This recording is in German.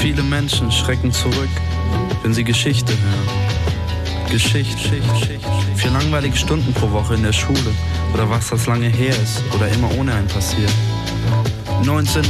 Viele Menschen schrecken zurück, wenn sie Geschichte hören. Geschichte. 4 langweilige Stunden pro Woche in der Schule oder was das lange her ist oder immer ohne einen passiert. 19